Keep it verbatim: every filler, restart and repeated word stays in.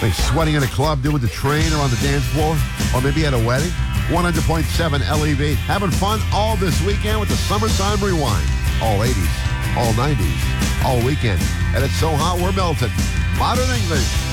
Like sweating in a club, doing the train or on the dance floor, or maybe at a wedding. one hundred point seven L E V. Having fun all this weekend with the Summertime Rewind. All eighties, all nineties, all weekend. And it's so hot we're melting. Modern English.